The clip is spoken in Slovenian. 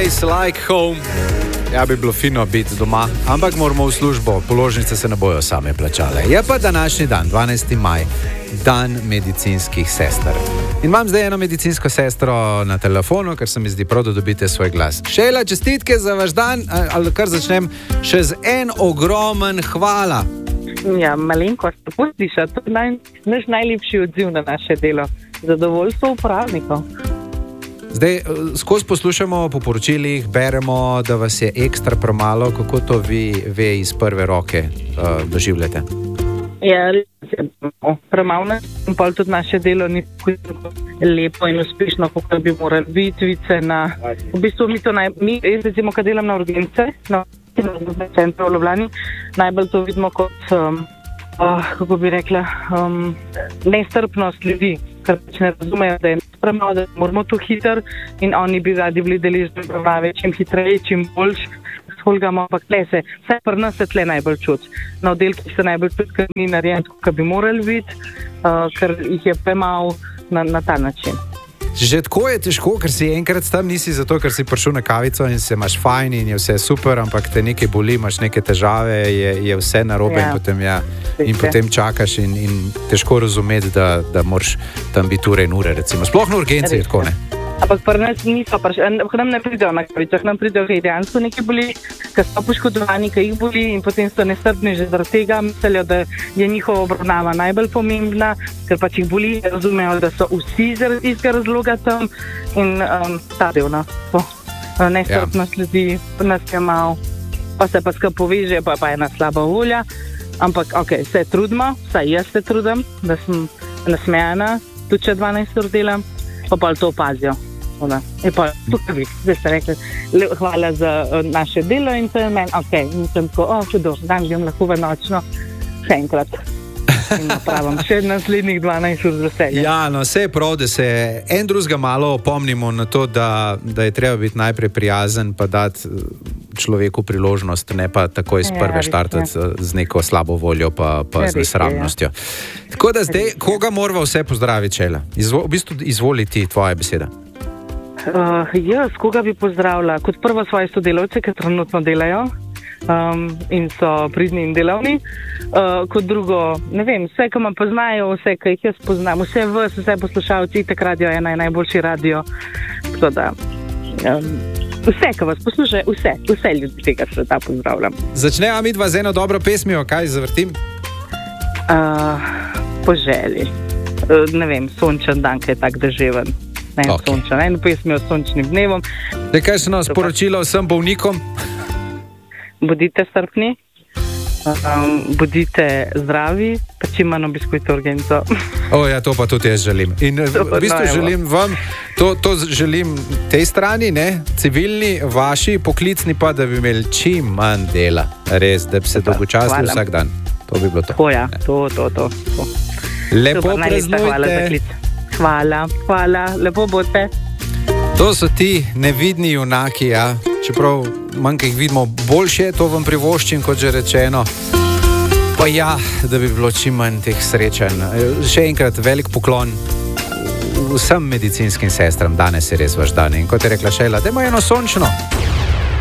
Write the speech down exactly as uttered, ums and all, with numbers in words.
place like home. Ja, bi bilo fino biti doma, ampak moramo v službo, položnice se ne bojo same plačale. Je pa današnji dan, dvanajsti maj, dan medicinskih sester. In imam zdaj eno medicinsko sestro na telefonu, ker se mi zdi prav, da dobite svoj glas. Šejla, čestitke za vaš dan, ali kar začnem še z en ogromen hvala. Ja, malenkost, tako sliša, to je naj, naš najlepši odziv na naše delo. Zadovoljstvo uporabnikov. Zdaj, skozi poslušamo po poročilih, beremo, da vas je ekstra premalo. Kako to vi ve iz prve roke uh, doživljate? Ja, premalo in pa tudi naše delo ni tako lepo in uspešno, kot bi morali biti. Vice na, v bistvu mi to naj, mi, jaz recimo, kad delam na urgence, na centru v Ljubljani, najbolj to vidimo kot, um, uh, kako bi rekla, um, nestrpnost ljudi, ker pač ne razumejo, da je premalo, da moramo to hiter in oni bi radi bili deležni obravnave čim hitreje, čim boljš, sholgamo, ampak tle se, vse pri nas se tle najbolj čuti. Na oddelkih se najbolj čuti, ker ni narejen tako, kot bi morali biti, uh, ker jih je premalo na, na ta način. Že tako je težko, ker si enkrat tam nisi zato, ker si prišel na kavico in se imaš fajn in je vse super, ampak te nekaj boli, imaš neke težave, je, je vse narobe ja. in, potem, ja, in potem čakaš in, in težko razumeti, da, da moraš tam biti ure in ure, recimo. Sploh na urgenci je tako, ne? Ampak pri nas niso, k nam ne pridejo na kavicah, nam pridejo, ki dejansko nekaj boli, ki so poškodovani, ki jih boli in potem so nestrpni že zaradi tega, mislijo, da je njihova obravnava najbolj pomembna, ker pač jih boli, razumejo, da so vsi zaradi istega razloga tam in um, ta del, no, to nestrpnost ja. ljudi, nas je malo, pa se pa skupaj poveže, pa, pa je ena slaba volja, ampak ok, se trudimo, vsaj jaz se trudim, da sem nasmejana, tudi če dvanajst ur delam, pa pa to opazijo. Je pa tukaj vi, zdaj ste rekli, hvala za uh, naše delo in to je meni, ok, in sem tako, o, čudo, dan grem lahko v nočno, še enkrat. In napravim še naslednjih dvanajst ur z veseljem. Ja, no, vse je prav, da se en drugega malo opomnimo na to, da, da je treba biti najprej prijazen, pa dati človeku priložnost, ne pa takoj iz prve ja, štartati ja. z neko slabo voljo, pa, pa ja, z nesramnostjo. Ja. Tako da zdaj, koga morava vse pozdraviti, Šejla? Izvo, v bistvu izvoliti tvoja beseda. Uh, jaz, koga bi pozdravila? Kot prvo svoje sodelavce, ki trenutno delajo um, in so pridni in delavni. Uh, kot drugo, ne vem, vse, ki me poznajo, vse, ki jih jaz poznam, vse vas, vse poslušalci, tak radio je naj, najboljši radio. Tako da, um, vse, ki vas poslušajo, vse, vse ljudi tega sveta pozdravljam. Začneva midva z eno dobro pesmijo, kaj zavrtim? Uh, po želji. Uh, ne vem, sončen dan, ki je tak deževen. Ne, okay. Sončen, eno pesmijo s sončnim dnevom. Da, kaj so nas sporočila vsem bolnikom? Bodite strpni, um, bodite zdravi, pa čim manj obiskujte urgenco. O, ja, to pa tudi jaz želim. In v bistvu no, želim vam, to, to želim tej strani, ne, civilni, vaši, poklicni pa, da bi imeli čim manj dela. Res, da bi se dolgočasili vsak dan. To bi bilo to. To ja, to, to, to. to. Lepo praznujte. Hvala, hvala, lepo bote. To so ti nevidni junaki, ja. Čeprav manj, ki jih vidimo boljše, to vam privoščim, kot že rečeno. Pa ja, da bi bilo čim manj teh srečanj. Še enkrat velik poklon vsem medicinskim sestram. Danes je res vaš dan. In kot je rekla Šejla, dajmo eno sončno.